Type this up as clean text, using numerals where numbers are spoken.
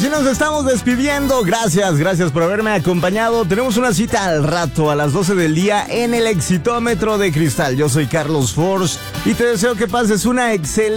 así nos estamos despidiendo. Gracias por haberme acompañado. Tenemos una cita al rato a las 12 del día en el Exitómetro de Cristal. Yo soy Carlos Force y te deseo que pases una excelente